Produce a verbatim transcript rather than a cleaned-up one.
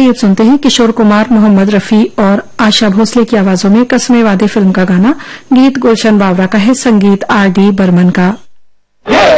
चलिए अब सुनते हैं किशोर कुमार, मोहम्मद रफी और आशा भोसले की आवाजों में कस्मे वादे फिल्म का गाना। गीत गुलशन बावरा का है, संगीत आर डी बर्मन का।